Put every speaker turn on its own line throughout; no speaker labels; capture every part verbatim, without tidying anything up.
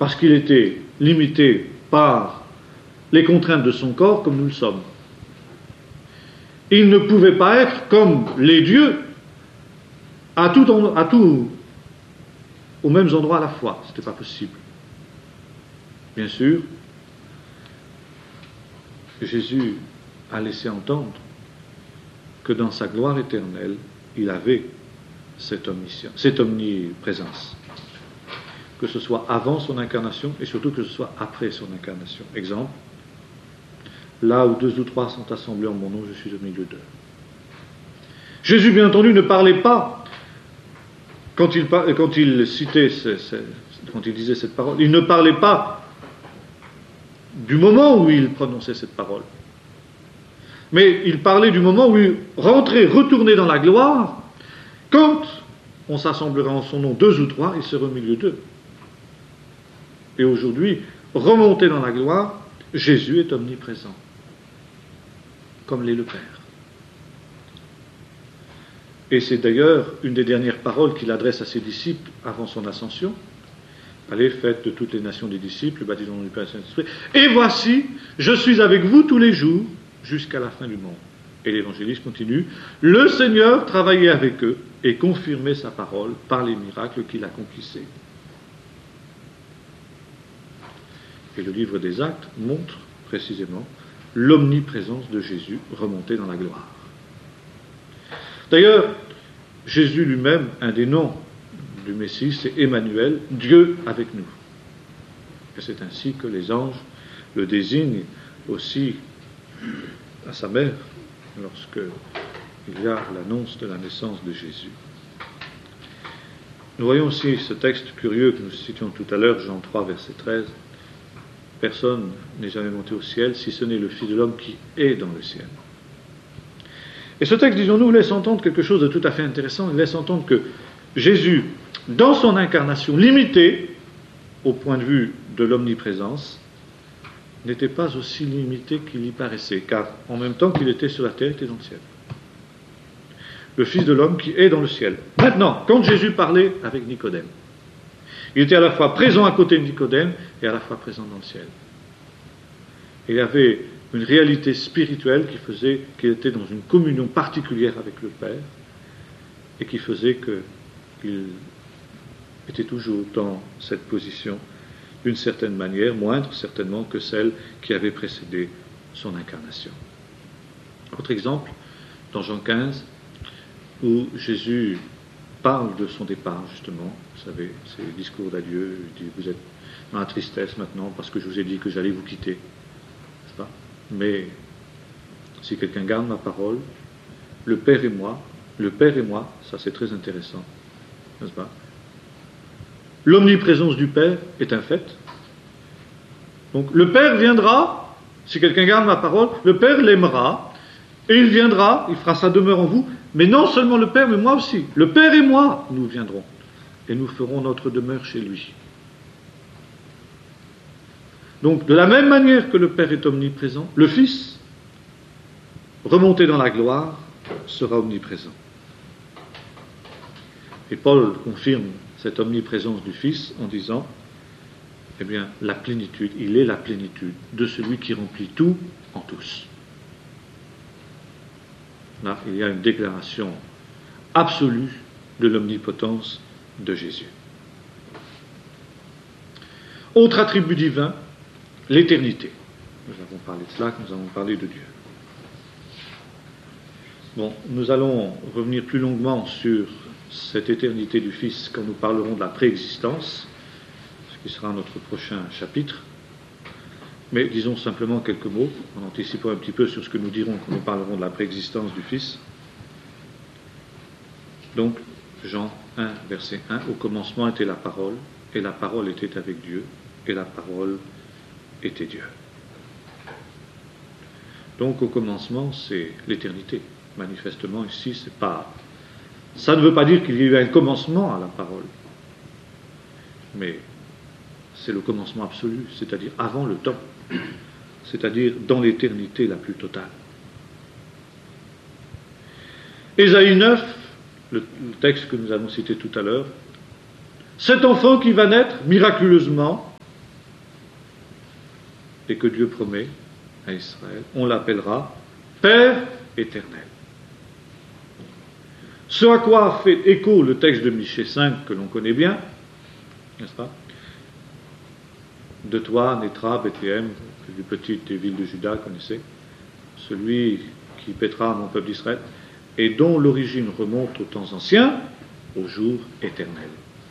parce qu'il était limité par les contraintes de son corps comme nous le sommes. Il ne pouvait pas être comme les dieux à tout, à tout aux mêmes endroits à la fois. Ce n'était pas possible. Bien sûr, Jésus a laissé entendre que dans sa gloire éternelle, il avait cette omniscience, cette omniprésence. Que ce soit avant son incarnation et surtout que ce soit après son incarnation. Exemple, là où deux ou trois sont assemblés en mon nom, je suis au milieu d'eux. Jésus, bien entendu, ne parlait pas, quand il, quand il citait, ce, ce, quand il disait cette parole, il ne parlait pas du moment où il prononçait cette parole. Mais il parlait du moment où il rentrait, retournait dans la gloire, quand on s'assemblera en son nom deux ou trois, il serait au milieu d'eux. Et aujourd'hui, remonté dans la gloire, Jésus est omniprésent, comme l'est le Père. Et c'est d'ailleurs une des dernières paroles qu'il adresse à ses disciples avant son ascension. Allez, faites de toutes les nations des disciples, baptisons du Père et du Saint-Esprit. Et voici, je suis avec vous tous les jours, jusqu'à la fin du monde. Et l'évangéliste continue, le Seigneur travaillait avec eux et confirmait sa parole par les miracles qu'il accomplissait. Et le livre des Actes montre précisément l'omniprésence de Jésus remontée dans la gloire. D'ailleurs, Jésus lui-même, un des noms du Messie, c'est Emmanuel, Dieu avec nous. Et c'est ainsi que les anges le désignent aussi à sa mère, lorsque il y a l'annonce de la naissance de Jésus. Nous voyons aussi ce texte curieux que nous citions tout à l'heure, Jean trois, verset treize. Personne n'est jamais monté au ciel, si ce n'est le Fils de l'homme qui est dans le ciel. Et ce texte, disons-nous, laisse entendre quelque chose de tout à fait intéressant. Il laisse entendre que Jésus, dans son incarnation limitée, au point de vue de l'omniprésence, n'était pas aussi limité qu'il y paraissait, car en même temps qu'il était sur la terre, il était dans le ciel. Le Fils de l'homme qui est dans le ciel. Maintenant, quand Jésus parlait avec Nicodème, il était à la fois présent à côté de Nicodème et à la fois présent dans le ciel. Il y avait une réalité spirituelle qui faisait qu'il était dans une communion particulière avec le Père et qui faisait qu'il était toujours dans cette position d'une certaine manière, moindre certainement que celle qui avait précédé son incarnation. Autre exemple, dans Jean quinze, où Jésus parle de son départ, justement, vous savez, c'est le discours d'adieu, il dit, vous êtes dans la tristesse maintenant parce que je vous ai dit que j'allais vous quitter, n'est-ce pas? Mais si quelqu'un garde ma parole, le Père et moi, le Père et moi, ça c'est très intéressant, n'est-ce pas? L'omniprésence du Père est un fait. Donc le Père viendra, si quelqu'un garde ma parole, le Père l'aimera, et il viendra, il fera sa demeure en vous, mais non seulement le Père, mais moi aussi. Le Père et moi, nous viendrons, et nous ferons notre demeure chez lui. Donc, de la même manière que le Père est omniprésent, le Fils, remonté dans la gloire, sera omniprésent. Et Paul confirme cette omniprésence du Fils en disant, eh bien, la plénitude, il est la plénitude de celui qui remplit tout en tous. Là, il y a une déclaration absolue de l'omnipotence de Jésus. Autre attribut divin, l'éternité. Nous avons parlé de cela, nous avons parlé de Dieu. Bon, nous allons revenir plus longuement sur cette éternité du Fils quand nous parlerons de la préexistence, ce qui sera notre prochain chapitre. Mais disons simplement quelques mots, en anticipant un petit peu sur ce que nous dirons quand nous parlerons de la préexistence du Fils. Donc, Jean un, verset un, au commencement était la parole, et la parole était avec Dieu, et la parole était Dieu. Donc, au commencement, c'est l'éternité. Manifestement, ici, c'est pas... Ça ne veut pas dire qu'il y a eu un commencement à la parole, mais c'est le commencement absolu, c'est-à-dire avant le temps, c'est-à-dire dans l'éternité la plus totale. Ésaïe neuf, le texte que nous avons cité tout à l'heure, cet enfant qui va naître miraculeusement et que Dieu promet à Israël. On l'appellera Père éternel. Ce à quoi fait écho le texte de Michée cinq que l'on connaît bien, n'est-ce pas? De toi naîtra Bethléem, la plus petite des villes de Juda, connaissez, celui qui paîtra mon peuple d'Israël, et dont l'origine remonte aux temps anciens, au jour éternel.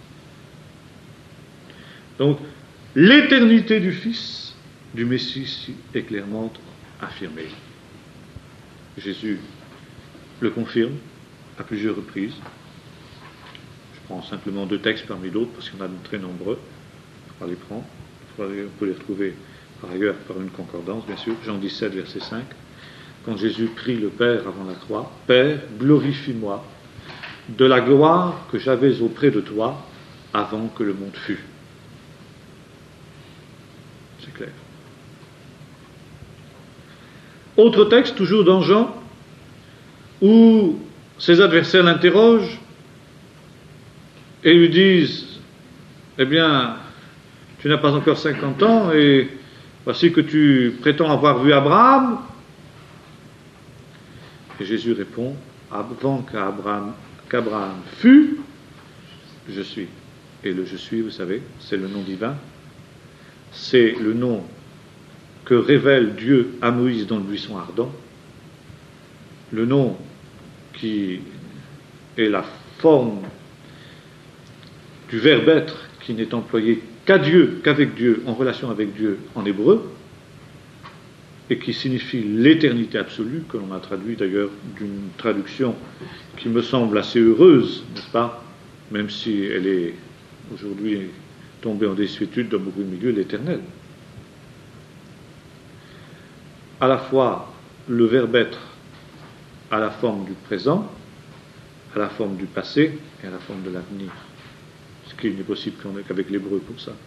Donc, l'éternité du Fils, du Messie, est clairement affirmée. Jésus le confirme à plusieurs reprises. Je prends simplement deux textes parmi d'autres, parce qu'il y en a de très nombreux. On va les prendre. On peut les retrouver par ailleurs par une concordance, bien sûr. Jean dix-sept, verset cinq. Quand Jésus prie le Père avant la croix, « Père, glorifie-moi de la gloire que j'avais auprès de toi avant que le monde fût. » C'est clair. Autre texte, toujours dans Jean, où ses adversaires l'interrogent et lui disent « Eh bien, tu n'as pas encore cinquante ans et voici que tu prétends avoir vu Abraham. » Et Jésus répond « Avant qu'Abraham, qu'Abraham fût, je suis. » Et le « je suis », vous savez, c'est le nom divin. C'est le nom que révèle Dieu à Moïse dans le buisson ardent. Le nom qui est la forme du verbe être qui n'est employé qu'à Dieu, qu'avec Dieu, en relation avec Dieu en hébreu, et qui signifie l'éternité absolue, que l'on a traduit d'ailleurs d'une traduction qui me semble assez heureuse, n'est-ce pas, même si elle est aujourd'hui tombée en désuétude dans beaucoup de milieux, l'éternel. À la fois le verbe être à la forme du présent, à la forme du passé et à la forme de l'avenir. Ce qui n'est possible qu'avec l'hébreu pour ça.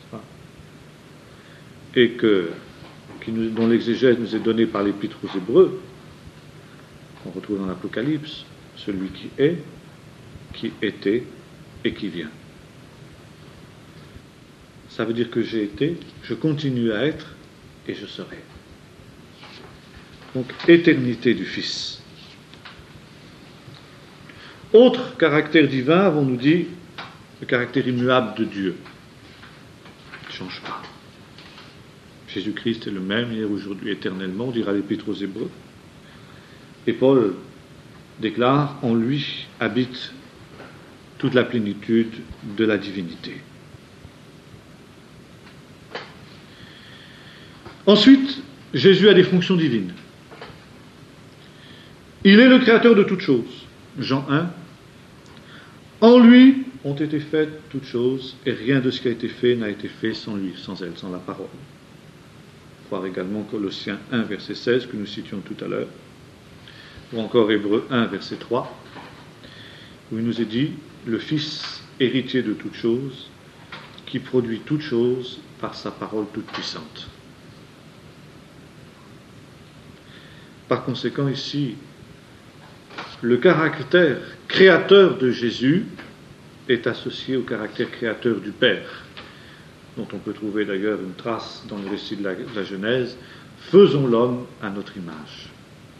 Et que, qui nous, dont l'exégèse nous est donnée par l'Épître aux Hébreux, qu'on retrouve dans l'Apocalypse, celui qui est, qui était et qui vient. Ça veut dire que j'ai été, je continue à être et je serai. Donc, éternité du Fils. Autre caractère divin, avons-nous dit, le caractère immuable de Dieu. Il ne change pas. Jésus-Christ est le même hier, aujourd'hui, éternellement, dira l'Épître aux Hébreux. Et Paul déclare, en lui habite toute la plénitude de la divinité. Ensuite, Jésus a des fonctions divines. Il est le créateur de toutes choses. Jean un. En lui ont été faites toutes choses, et rien de ce qui a été fait n'a été fait sans lui, sans elle, sans la parole. Voir également Colossiens un, verset seize, que nous citions tout à l'heure, ou encore Hébreux un, verset trois, où il nous est dit, le Fils héritier de toutes choses, qui produit toutes choses par sa parole toute puissante. Par conséquent, ici, le caractère créateur de Jésus est associé au caractère créateur du Père, dont on peut trouver d'ailleurs une trace dans le récit de la, de la Genèse, « Faisons l'homme à notre image ».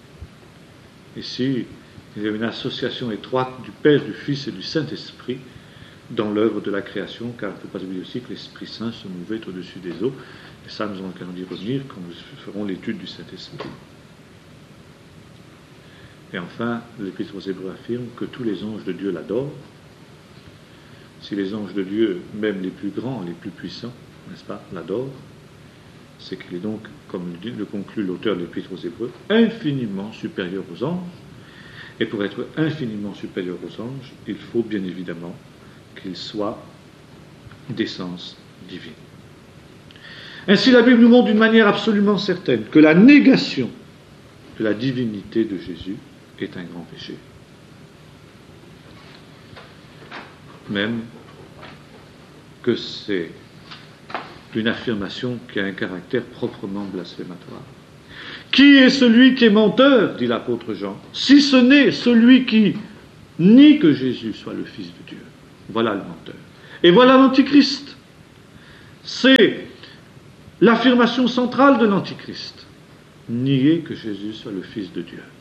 Ici, il y a une association étroite du Père, du Fils et du Saint-Esprit dans l'œuvre de la création, car il ne faut pas oublier aussi que l'Esprit Saint se mouvait au-dessus des eaux, et ça nous allons y revenir quand nous ferons l'étude du Saint-Esprit. Et enfin, l'Épître aux Hébreux affirme que tous les anges de Dieu l'adorent. Si les anges de Dieu, même les plus grands, les plus puissants, n'est-ce pas, l'adorent, c'est qu'il est donc, comme le conclut l'auteur de l'Épître aux Hébreux, infiniment supérieur aux anges. Et pour être infiniment supérieur aux anges, il faut bien évidemment qu'il soit d'essence divine. Ainsi, la Bible nous montre d'une manière absolument certaine que la négation de la divinité de Jésus est un grand péché. Même que c'est une affirmation qui a un caractère proprement blasphématoire. Qui est celui qui est menteur, dit l'apôtre Jean, si ce n'est celui qui nie que Jésus soit le Fils de Dieu. Voilà le menteur. Et voilà l'Antichrist. C'est l'affirmation centrale de l'Antichrist, nier que Jésus soit le Fils de Dieu.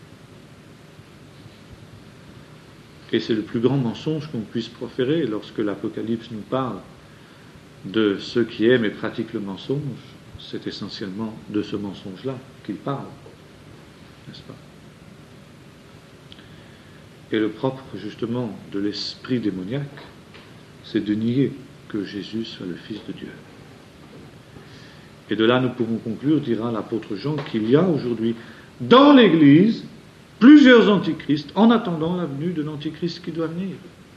Et c'est le plus grand mensonge qu'on puisse proférer lorsque l'Apocalypse nous parle de ceux qui aiment et pratiquent le mensonge. C'est essentiellement de ce mensonge-là qu'il parle, n'est-ce pas? Et le propre, justement, de l'esprit démoniaque, c'est de nier que Jésus soit le Fils de Dieu. Et de là, nous pouvons conclure, dira l'apôtre Jean, qu'il y a aujourd'hui dans l'Église plusieurs antichrists en attendant la venue de l'antichrist qui doit venir.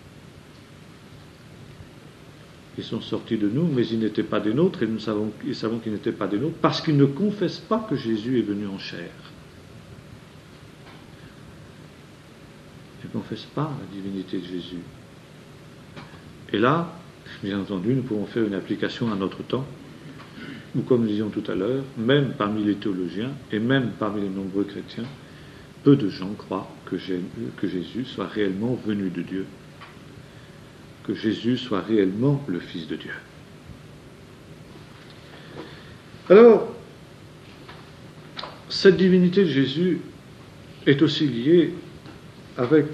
Ils sont sortis de nous, mais ils n'étaient pas des nôtres, et nous savons, nous savons qu'ils n'étaient pas des nôtres, parce qu'ils ne confessent pas que Jésus est venu en chair. Ils ne confessent pas la divinité de Jésus. Et là, bien entendu, nous pouvons faire une application à notre temps, où, comme nous disions tout à l'heure, même parmi les théologiens, et même parmi les nombreux chrétiens, peu de gens croient que, que Jésus soit réellement venu de Dieu, que Jésus soit réellement le Fils de Dieu. Alors, cette divinité de Jésus est aussi liée avec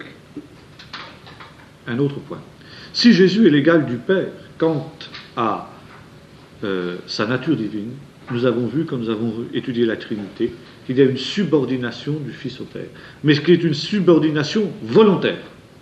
un autre point. Si Jésus est l'égal du Père quant à euh, sa nature divine, nous avons vu, quand nous avons étudié la Trinité, qu'il y a une subordination du Fils au Père, mais ce qui est une subordination volontaire.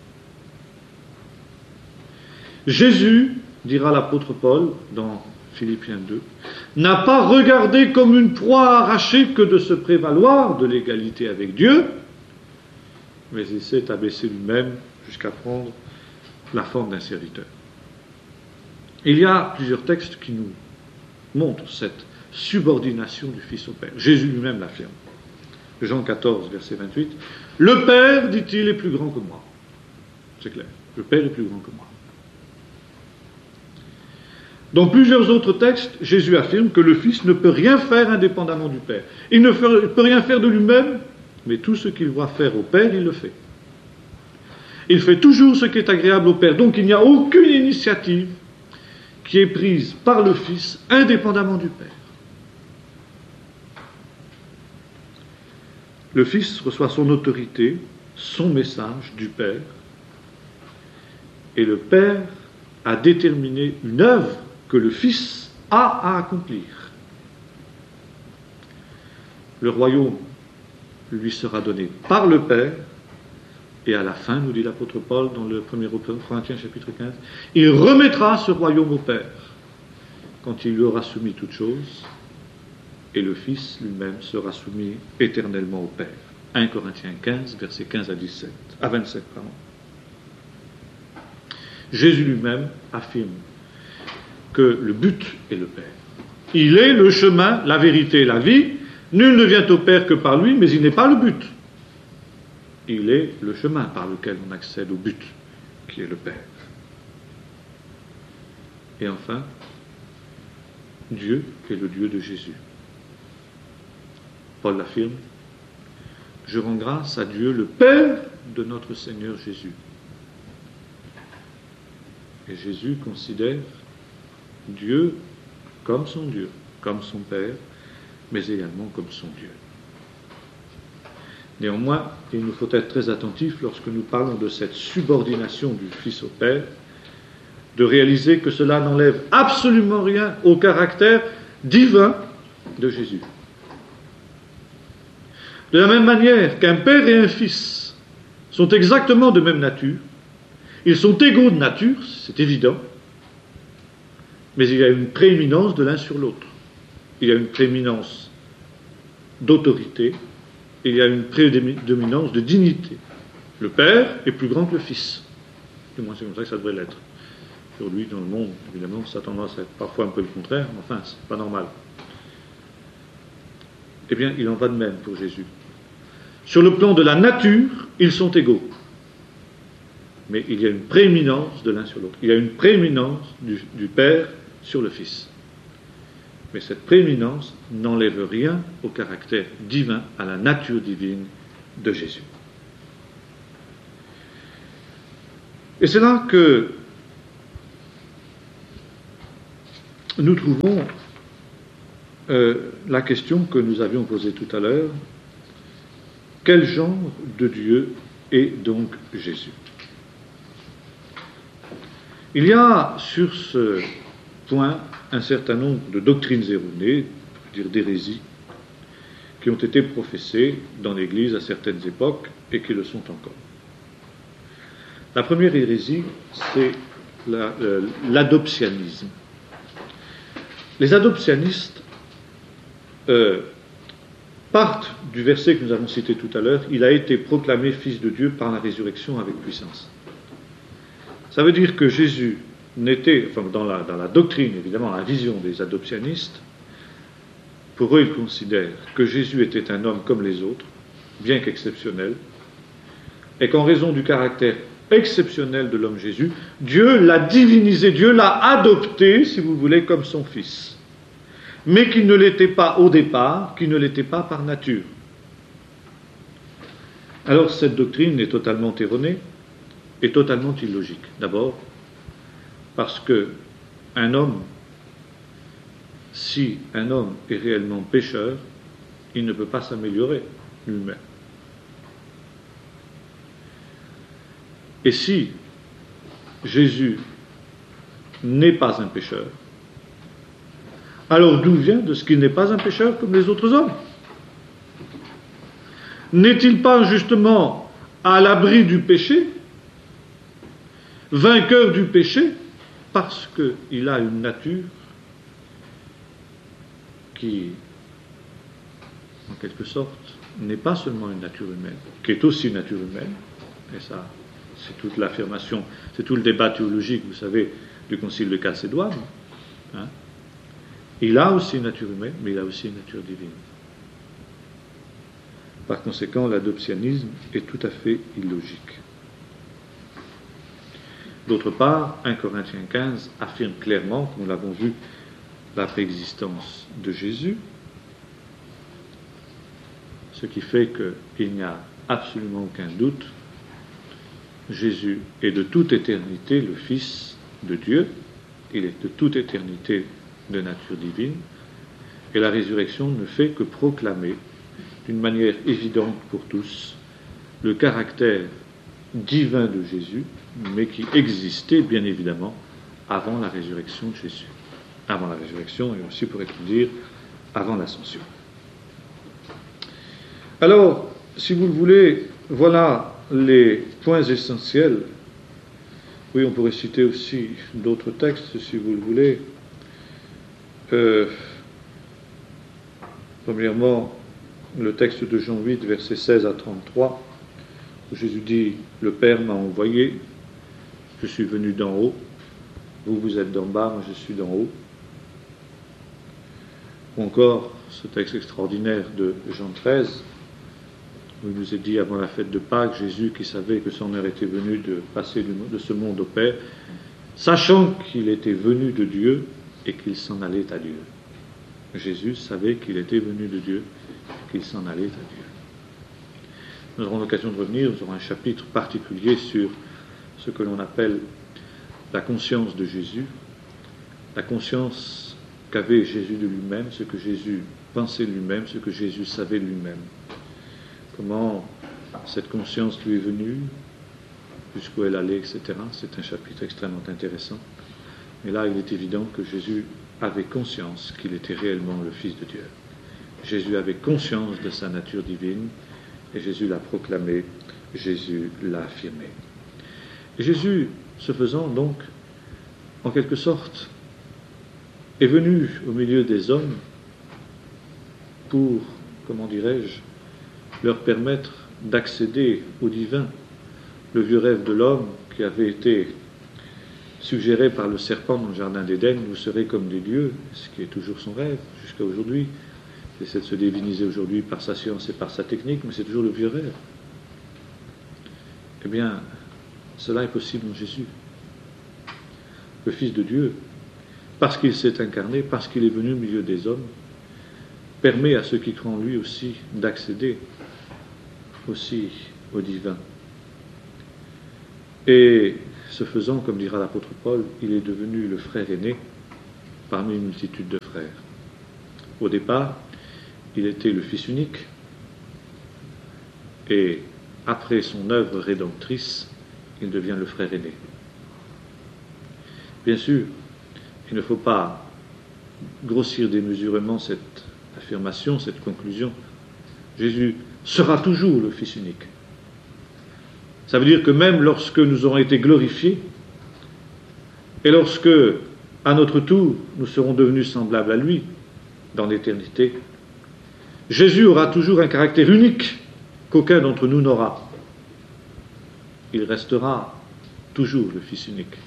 Jésus, dira l'apôtre Paul dans Philippiens deux, n'a pas regardé comme une proie arrachée que de se prévaloir de l'égalité avec Dieu, mais il s'est abaissé lui-même jusqu'à prendre la forme d'un serviteur. Il y a plusieurs textes qui nous montrent cette subordination du Fils au Père. Jésus lui-même l'affirme. Jean quatorze, verset vingt-huit. « Le Père, dit-il, est plus grand que moi. » C'est clair. Le Père est plus grand que moi. Dans plusieurs autres textes, Jésus affirme que le Fils ne peut rien faire indépendamment du Père. Il ne peut rien faire de lui-même, mais tout ce qu'il voit faire au Père, il le fait. Il fait toujours ce qui est agréable au Père. Donc il n'y a aucune initiative qui est prise par le Fils indépendamment du Père. Le Fils reçoit son autorité, son message du Père, et le Père a déterminé une œuvre que le Fils a à accomplir. Le royaume lui sera donné par le Père, et à la fin, nous dit l'apôtre Paul dans le premier Corinthiens chapitre quinze, il remettra ce royaume au Père quand il lui aura soumis toutes choses, et le Fils lui-même sera soumis éternellement au Père. un Corinthiens quinze, versets quinze à dix-sept, à vingt-sept, pardon. Jésus lui-même affirme que le but est le Père. Il est le chemin, la vérité et la vie. Nul ne vient au Père que par lui, mais il n'est pas le but. Il est le chemin par lequel on accède au but, qui est le Père. Et enfin, Dieu est le Dieu de Jésus. Paul l'affirme, « Je rends grâce à Dieu, le Père de notre Seigneur Jésus. » Et Jésus considère Dieu comme son Dieu, comme son Père, mais également comme son Dieu. Néanmoins, il nous faut être très attentifs lorsque nous parlons de cette subordination du Fils au Père, de réaliser que cela n'enlève absolument rien au caractère divin de Jésus. De la même manière qu'un père et un fils sont exactement de même nature, ils sont égaux de nature, c'est évident, mais il y a une prééminence de l'un sur l'autre. Il y a une prééminence d'autorité, et il y a une prédominance de dignité. Le Père est plus grand que le Fils. Du moins, c'est comme ça que ça devrait l'être. Aujourd'hui, dans le monde, évidemment, ça a tendance à être parfois un peu le contraire, mais enfin, c'est pas normal. Eh bien, il en va de même pour Jésus. Sur le plan de la nature, ils sont égaux. Mais il y a une prééminence de l'un sur l'autre. Il y a une prééminence du, du Père sur le Fils. Mais cette prééminence n'enlève rien au caractère divin, à la nature divine de Jésus. Et c'est là que nous trouvons euh, la question que nous avions posée tout à l'heure, quel genre de Dieu est donc Jésus? Il y a sur ce point un certain nombre de doctrines erronées, je veux dire d'hérésies, qui ont été professées dans l'Église à certaines époques et qui le sont encore. La première hérésie, c'est la, euh, l'adoptionnisme. Les adoptionnistes euh, partent du verset que nous avons cité tout à l'heure, il a été proclamé Fils de Dieu par la résurrection avec puissance. Ça veut dire que Jésus n'était, enfin dans la, dans la doctrine évidemment, la vision des adoptionnistes, pour eux ils considèrent que Jésus était un homme comme les autres, bien qu'exceptionnel, et qu'en raison du caractère exceptionnel de l'homme Jésus, Dieu l'a divinisé, Dieu l'a adopté, si vous voulez, comme son fils, mais qu'il ne l'était pas au départ, qu'il ne l'était pas par nature. Alors cette doctrine est totalement erronée et totalement illogique. D'abord, parce que un homme, si un homme est réellement pécheur, il ne peut pas s'améliorer lui-même. Et si Jésus n'est pas un pécheur, alors d'où vient de ce qu'il n'est pas un pécheur comme les autres hommes? N'est-il pas justement à l'abri du péché, vainqueur du péché, parce qu'il a une nature qui, en quelque sorte, n'est pas seulement une nature humaine, qui est aussi une nature humaine, et ça, c'est toute l'affirmation, c'est tout le débat théologique, vous savez, du concile de Chalcédoine. Hein. Il a aussi une nature humaine, mais il a aussi une nature divine. Par conséquent, l'adoptionnisme est tout à fait illogique. D'autre part, un Corinthiens quinze affirme clairement, comme nous l'avons vu, la préexistence de Jésus, ce qui fait qu'il n'y a absolument aucun doute. Jésus est de toute éternité le Fils de Dieu, il est de toute éternité de nature divine, et la résurrection ne fait que proclamer d'une manière évidente pour tous le caractère divin de Jésus, mais qui existait bien évidemment avant la résurrection de Jésus. Avant la résurrection, et aussi pourrait-on dire avant l'ascension. Alors, si vous le voulez, voilà les points essentiels. Oui, on pourrait citer aussi d'autres textes, si vous le voulez. Euh, premièrement, le texte de Jean huit, versets seize à trente-trois, où Jésus dit « Le Père m'a envoyé, je suis venu d'en haut, vous, vous êtes d'en bas, moi je suis d'en haut. » Ou encore, ce texte extraordinaire de Jean treize, où il nous est dit avant la fête de Pâques, Jésus qui savait que son heure était venue de passer de ce monde au Père, sachant qu'il était venu de Dieu et qu'il s'en allait à Dieu. Jésus savait qu'il était venu de Dieu et qu'il s'en allait à Dieu. Nous aurons l'occasion de revenir, nous aurons un chapitre particulier sur ce que l'on appelle la conscience de Jésus, la conscience qu'avait Jésus de lui-même, ce que Jésus pensait de lui-même, ce que Jésus savait de lui-même. Comment cette conscience lui est venue, jusqu'où elle allait, et cetera. C'est un chapitre extrêmement intéressant. Mais là, il est évident que Jésus avait conscience qu'il était réellement le Fils de Dieu. Jésus avait conscience de sa nature divine, et Jésus l'a proclamé, Jésus l'a affirmé. Et Jésus, ce faisant donc, en quelque sorte, est venu au milieu des hommes pour, comment dirais-je, leur permettre d'accéder au divin. Le vieux rêve de l'homme qui avait été suggéré par le serpent dans le jardin d'Éden, vous serez comme des dieux, ce qui est toujours son rêve jusqu'à aujourd'hui. Il essaie de se diviniser aujourd'hui par sa science et par sa technique, mais c'est toujours le vieux rêve. Eh bien, cela est possible en Jésus. Le Fils de Dieu, parce qu'il s'est incarné, parce qu'il est venu au milieu des hommes, permet à ceux qui croient en lui aussi d'accéder aussi au divin. Et ce faisant, comme dira l'apôtre Paul, il est devenu le frère aîné parmi une multitude de frères. Au départ, il était le Fils unique, et après son œuvre rédemptrice, il devient le frère aîné. Bien sûr, il ne faut pas grossir démesurément cette affirmation, cette conclusion. Jésus sera toujours le Fils unique. Ça veut dire que même lorsque nous aurons été glorifiés, et lorsque, à notre tour, nous serons devenus semblables à lui, dans l'éternité, Jésus aura toujours un caractère unique qu'aucun d'entre nous n'aura. Il restera toujours le Fils unique.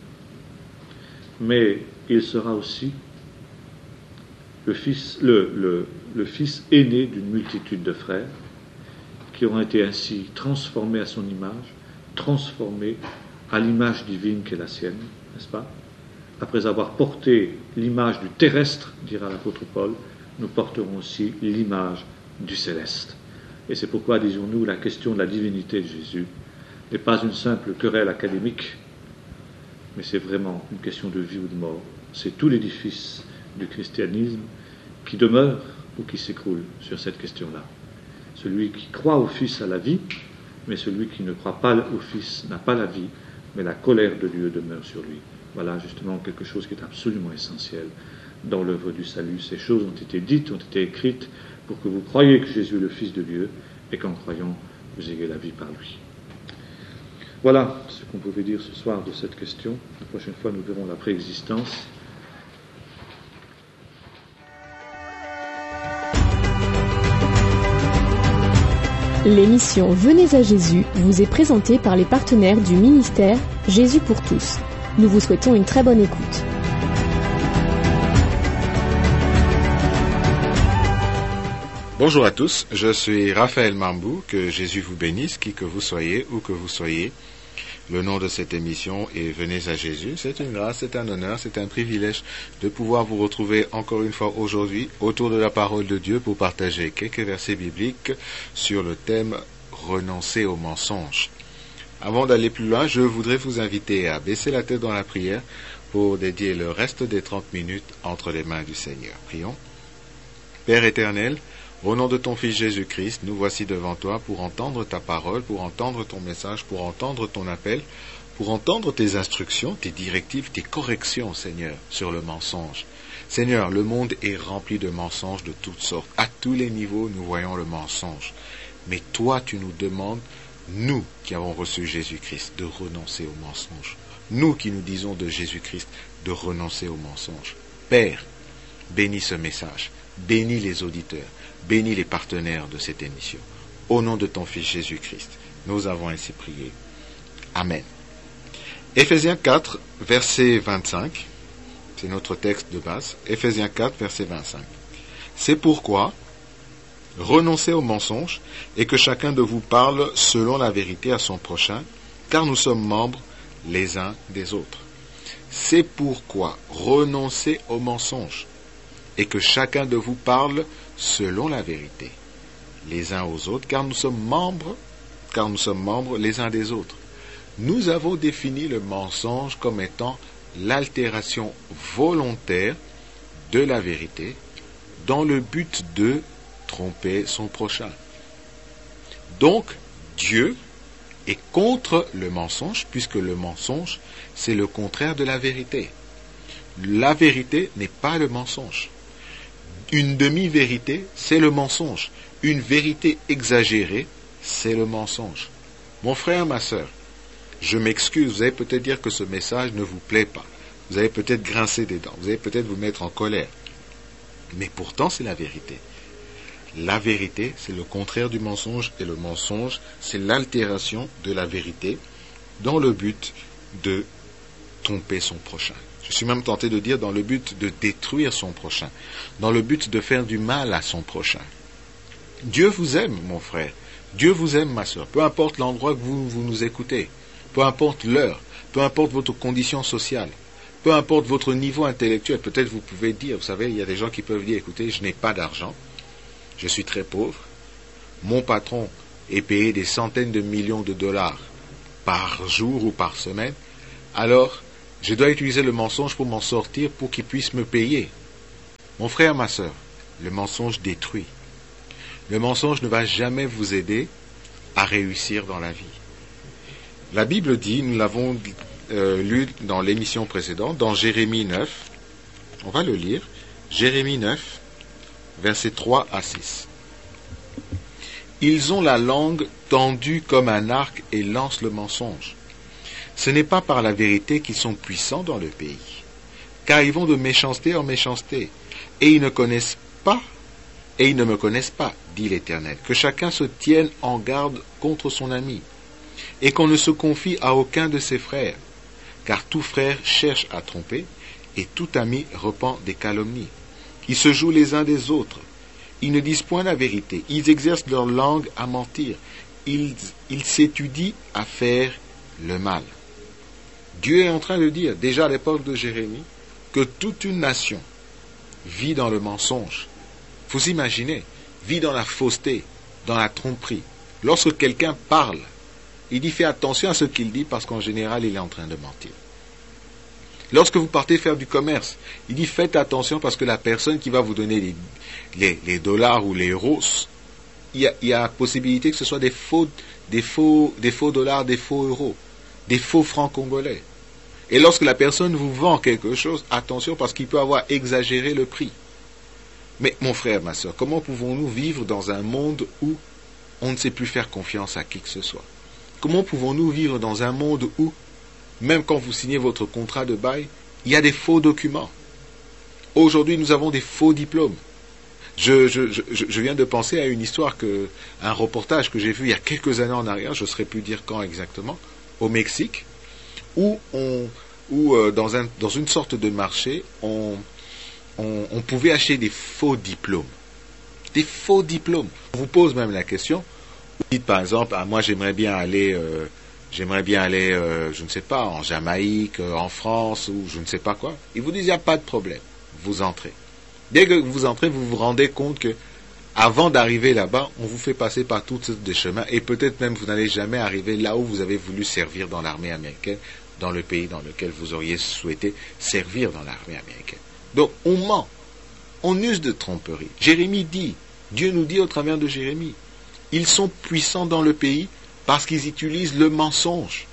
Mais il sera aussi le fils, le, le, le fils aîné d'une multitude de frères qui auront été ainsi transformés à son image, transformés à l'image divine qui est la sienne, n'est-ce pas? Après avoir porté l'image du terrestre, dira l'apôtre Paul, nous porterons aussi l'image du céleste. Et c'est pourquoi, disons-nous, la question de la divinité de Jésus n'est pas une simple querelle académique, mais c'est vraiment une question de vie ou de mort. C'est tout l'édifice du christianisme qui demeure ou qui s'écroule sur cette question-là. Celui qui croit au Fils a la vie, mais celui qui ne croit pas au Fils n'a pas la vie, mais la colère de Dieu demeure sur lui. Voilà justement quelque chose qui est absolument essentiel dans l'œuvre du salut. Ces choses ont été dites, ont été écrites pour que vous croyiez que Jésus est le Fils de Dieu et qu'en croyant, vous ayez la vie par lui. Voilà ce qu'on pouvait dire ce soir de cette question. La prochaine fois, nous verrons la préexistence.
L'émission Venez à Jésus vous est présentée par les partenaires du ministère Jésus pour tous. Nous vous souhaitons une très bonne écoute.
Bonjour à tous, je suis Raphaël Mambou, que Jésus vous bénisse, qui que vous soyez, où que vous soyez. Le nom de cette émission est Venez à Jésus. C'est une grâce, c'est un honneur, c'est un privilège de pouvoir vous retrouver encore une fois aujourd'hui autour de la parole de Dieu pour partager quelques versets bibliques sur le thème « Renoncer au mensonge ». Avant d'aller plus loin, je voudrais vous inviter à baisser la tête dans la prière pour dédier le reste des trente minutes entre les mains du Seigneur. Prions. Père éternel, au nom de ton Fils Jésus-Christ, nous voici devant toi pour entendre ta parole, pour entendre ton message, pour entendre ton appel, pour entendre tes instructions, tes directives, tes corrections, Seigneur, sur le mensonge. Seigneur, le monde est rempli de mensonges de toutes sortes. À tous les niveaux, nous voyons le mensonge. Mais toi, tu nous demandes, nous qui avons reçu Jésus-Christ, de renoncer au mensonge. Nous qui nous disons de Jésus-Christ, de renoncer au mensonge. Père, bénis ce message, bénis les auditeurs, bénis les partenaires de cette émission. Au nom de ton Fils Jésus-Christ, nous avons ainsi prié. Amen. Éphésiens quatre, verset vingt-cinq, c'est notre texte de base. Éphésiens quatre, verset vingt-cinq. C'est pourquoi, renoncez au mensonge et que chacun de vous parle selon la vérité à son prochain, car nous sommes membres les uns des autres. C'est pourquoi, renoncez au mensonge et que chacun de vous parle selon la vérité, les uns aux autres, car nous sommes membres, car nous sommes membres les uns des autres. Nous avons défini le mensonge comme étant l'altération volontaire de la vérité dans le but de tromper son prochain. Donc, Dieu est contre le mensonge, puisque le mensonge, c'est le contraire de la vérité. La vérité n'est pas le mensonge. Une demi-vérité, c'est le mensonge. Une vérité exagérée, c'est le mensonge. Mon frère, ma sœur, je m'excuse, vous allez peut-être dire que ce message ne vous plaît pas. Vous allez peut-être grincer des dents, vous allez peut-être vous mettre en colère. Mais pourtant, c'est la vérité. La vérité, c'est le contraire du mensonge, et le mensonge, c'est l'altération de la vérité dans le but de tromper son prochain. Je suis même tenté de dire dans le but de détruire son prochain, dans le but de faire du mal à son prochain. Dieu vous aime, mon frère. Dieu vous aime, ma sœur. Peu importe l'endroit que vous, vous nous écoutez, peu importe l'heure, peu importe votre condition sociale, peu importe votre niveau intellectuel. Peut-être vous pouvez dire, vous savez, il y a des gens qui peuvent dire, écoutez, je n'ai pas d'argent, je suis très pauvre, mon patron est payé des centaines de millions de dollars par jour ou par semaine, alors je dois utiliser le mensonge pour m'en sortir, pour qu'il puisse me payer. Mon frère, ma sœur, Le mensonge détruit. Le mensonge ne va jamais vous aider à réussir dans la vie. La Bible dit, nous l'avons euh, lu dans l'émission précédente, dans Jérémie neuf, on va le lire, Jérémie neuf, versets trois à six. Ils ont la langue tendue comme un arc et lancent le mensonge. Ce n'est pas par la vérité qu'ils sont puissants dans le pays, car ils vont de méchanceté en méchanceté, et ils ne connaissent pas, et ils ne me connaissent pas, dit l'Éternel, que chacun se tienne en garde contre son ami, et qu'on ne se confie à aucun de ses frères, car tout frère cherche à tromper, et tout ami repent des calomnies. Ils se jouent les uns des autres, ils ne disent point la vérité, ils exercent leur langue à mentir, ils, ils s'étudient à faire le mal. Dieu est en train de dire, déjà à l'époque de Jérémie, que toute une nation vit dans le mensonge. Vous imaginez, vit dans la fausseté, dans la tromperie. Lorsque quelqu'un parle, il dit fais attention à ce qu'il dit parce qu'en général il est en train de mentir. Lorsque vous partez faire du commerce, il dit faites attention parce que la personne qui va vous donner les, les, les dollars ou les euros, il y a, il y a la possibilité que ce soit des faux, des faux, des faux dollars, des faux euros, des faux francs congolais. Et lorsque la personne vous vend quelque chose, attention parce qu'il peut avoir exagéré le prix. Mais mon frère, ma soeur, comment pouvons-nous vivre dans un monde où on ne sait plus faire confiance à qui que ce soit? Comment pouvons-nous vivre dans un monde où, même quand vous signez votre contrat de bail, il y a des faux documents? Aujourd'hui, nous avons des faux diplômes. Je, je, je, je viens de penser à une histoire, que, un reportage que j'ai vu il y a quelques années en arrière, je ne saurais plus dire quand exactement, au Mexique, où, on, où euh, dans, un, dans une sorte de marché, on, on, on pouvait acheter des faux diplômes. Des faux diplômes. On vous pose même la question, vous dites par exemple, ah, moi j'aimerais bien aller, euh, j'aimerais bien aller, euh, je ne sais pas, en Jamaïque, euh, en France, ou je ne sais pas quoi. Ils vous disent, il n'y a pas de problème, vous entrez. Dès que vous entrez, vous vous rendez compte que, avant d'arriver là-bas, on vous fait passer par toutes sortes de chemins, et peut-être même vous n'allez jamais arriver là où vous avez voulu servir dans l'armée américaine, dans le pays dans lequel vous auriez souhaité servir dans l'armée américaine. Donc, on ment. On use de tromperie. Jérémie dit, Dieu nous dit au travers de Jérémie, ils sont puissants dans le pays parce qu'ils utilisent le mensonge.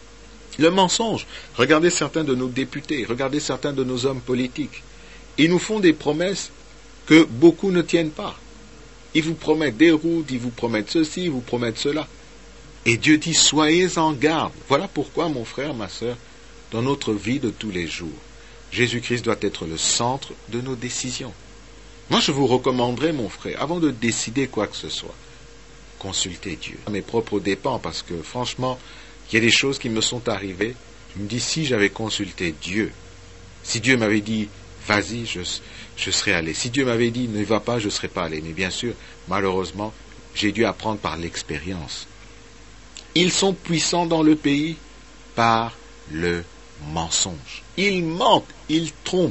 Le mensonge. Regardez certains de nos députés, regardez certains de nos hommes politiques. Ils nous font des promesses que beaucoup ne tiennent pas. Ils vous promettent des routes, ils vous promettent ceci, ils vous promettent cela. Et Dieu dit, soyez en garde. Voilà pourquoi, mon frère, ma sœur, dans notre vie de tous les jours, Jésus-Christ doit être le centre de nos décisions. Moi, je vous recommanderais, mon frère, avant de décider quoi que ce soit, consultez Dieu. À mes propres dépens, parce que franchement, il y a des choses qui me sont arrivées. Je me dis, si j'avais consulté Dieu, si Dieu m'avait dit, vas-y, je, je serais allé. Si Dieu m'avait dit, ne va pas, je ne serais pas allé. Mais bien sûr, malheureusement, j'ai dû apprendre par l'expérience. Ils sont puissants dans le pays par le mensonge. Ils mentent, ils trompent.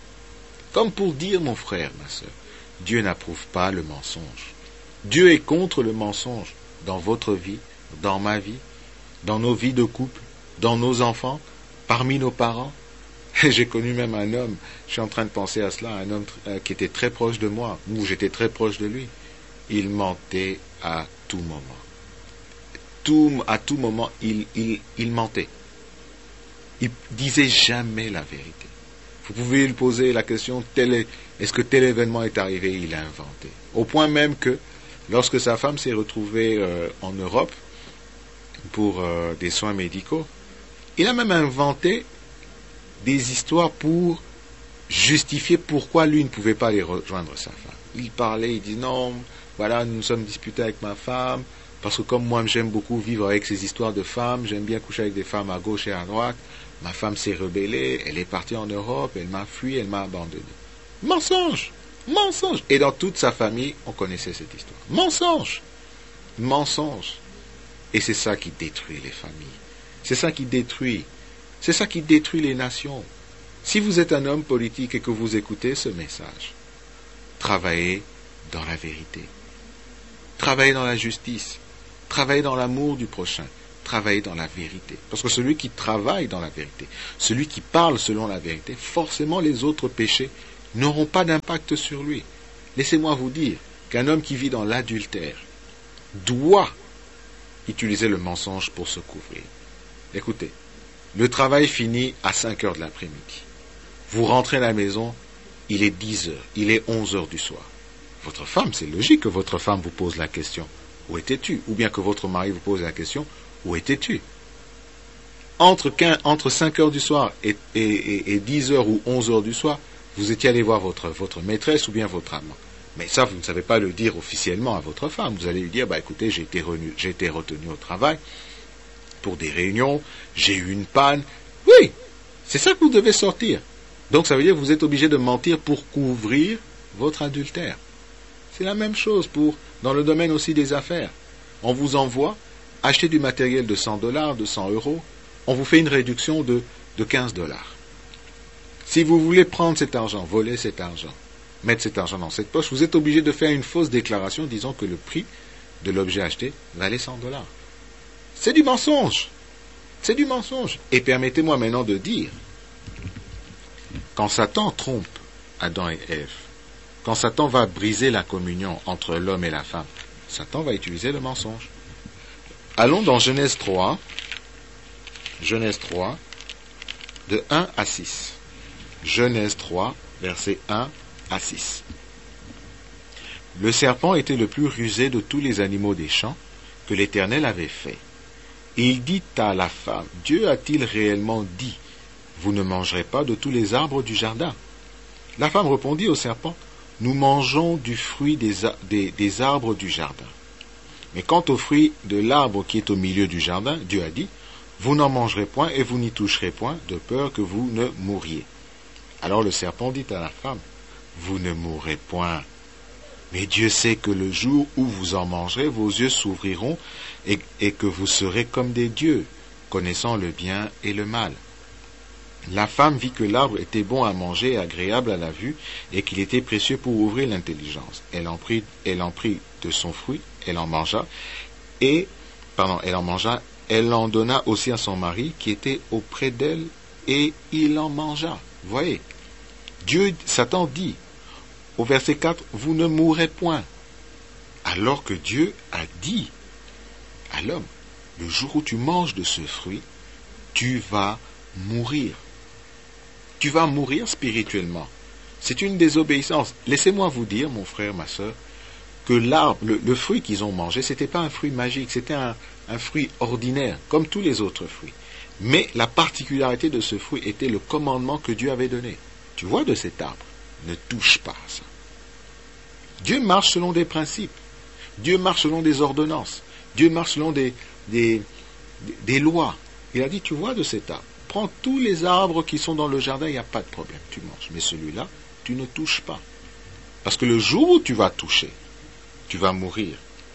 Comme pour dire, mon frère, ma sœur, Dieu n'approuve pas le mensonge. Dieu est contre le mensonge dans votre vie, dans ma vie, dans nos vies de couple, dans nos enfants, parmi nos parents. J'ai connu même un homme, je suis en train de penser à cela, un homme euh, qui était très proche de moi, où j'étais très proche de lui. Il mentait à tout moment. Tout, à tout moment, il, il, il mentait. Il disait jamais la vérité. Vous pouvez lui poser la question, tel est, est-ce que tel événement est arrivé? Il a inventé. Au point même que, lorsque sa femme s'est retrouvée euh, en Europe pour euh, des soins médicaux, il a même inventé des histoires pour justifier pourquoi lui ne pouvait pas aller rejoindre sa femme. Il parlait, il dit non, voilà, nous nous sommes disputés avec ma femme, parce que comme moi j'aime beaucoup vivre avec ces histoires de femmes, j'aime bien coucher avec des femmes à gauche et à droite, ma femme s'est rebellée, elle est partie en Europe, elle m'a fui, elle m'a abandonné. Mensonge! Mensonge! Et dans toute sa famille, on connaissait cette histoire. Mensonge! Mensonge! Et c'est ça qui détruit les familles. C'est ça qui détruit. C'est ça qui détruit les nations. Si vous êtes un homme politique et que vous écoutez ce message, travaillez dans la vérité. Travaillez dans la justice. Travaillez dans l'amour du prochain. Travaillez dans la vérité. Parce que celui qui travaille dans la vérité, celui qui parle selon la vérité, forcément les autres péchés n'auront pas d'impact sur lui. laissez-moi vous dire qu'un homme qui vit dans l'adultère doit utiliser le mensonge pour se couvrir. Écoutez, le travail finit à cinq heures de l'après-midi. Vous rentrez à la maison, il est dix heures, il est onze heures du soir. Votre femme, c'est logique que votre femme vous pose la question, où étais-tu? Ou bien que votre mari vous pose la question, où étais-tu? Entre, quinze, entre cinq heures du soir et, et, et, et dix heures ou onze heures du soir, vous étiez allé voir votre, votre maîtresse ou bien votre amant. Mais ça, vous ne savez pas le dire officiellement à votre femme. Vous allez lui dire, bah écoutez, j'ai été, renu, j'ai été retenu au travail pour des réunions, j'ai eu une panne. Oui, c'est ça que vous devez sortir. Donc ça veut dire que vous êtes obligé de mentir pour couvrir votre adultère. C'est la même chose pour dans le domaine aussi des affaires. On vous envoie acheter du matériel de cent dollars, de cent euros, on vous fait une réduction de, de quinze dollars. Si vous voulez prendre cet argent, voler cet argent, mettre cet argent dans cette poche, vous êtes obligé de faire une fausse déclaration disant que le prix de l'objet acheté valait cent dollars. C'est du mensonge. C'est du mensonge. Et permettez-moi maintenant de dire, quand Satan trompe Adam et Ève, quand Satan va briser la communion entre l'homme et la femme, Satan va utiliser le mensonge. Allons dans Genèse trois, Genèse trois, de un à six. Genèse trois, versets un à six. Le serpent était le plus rusé de tous les animaux des champs que l'Éternel avait fait. Et il dit à la femme, Dieu a-t-il réellement dit, vous ne mangerez pas de tous les arbres du jardin? La femme répondit au serpent, nous mangeons du fruit des, des, des arbres du jardin. Mais quant au fruit de l'arbre qui est au milieu du jardin, Dieu a dit, vous n'en mangerez point et vous n'y toucherez point, de peur que vous ne mouriez. Alors le serpent dit à la femme, vous ne mourrez point. Mais Dieu sait que le jour où vous en mangerez, vos yeux s'ouvriront et, et que vous serez comme des dieux, connaissant le bien et le mal. La femme vit que l'arbre était bon à manger et agréable à la vue, et qu'il était précieux pour ouvrir l'intelligence. Elle en prit, elle en prit de son fruit, elle en mangea, et, pardon, elle en mangea, elle en donna aussi à son mari, qui était auprès d'elle, et il en mangea. Vous voyez, Dieu, Satan dit, au verset quatre, vous ne mourrez point. Alors que Dieu a dit à l'homme, le jour où tu manges de ce fruit, tu vas mourir. Tu vas mourir spirituellement. C'est une désobéissance. Laissez-moi vous dire, mon frère, ma soeur, que l'arbre, le, le fruit qu'ils ont mangé, c'était pas un fruit magique, c'était un, un fruit ordinaire, comme tous les autres fruits. Mais la particularité de ce fruit était le commandement que Dieu avait donné. Tu vois de cet arbre, ne touche pas à ça. Dieu marche selon des principes. Dieu marche selon des ordonnances. Dieu marche selon des, des, des lois. Il a dit, tu vois de cet arbre, prends tous les arbres qui sont dans le jardin, il n'y a pas de problème, tu manges. Mais celui-là, tu ne touches pas. Parce que le jour où tu vas toucher, tu vas mourir.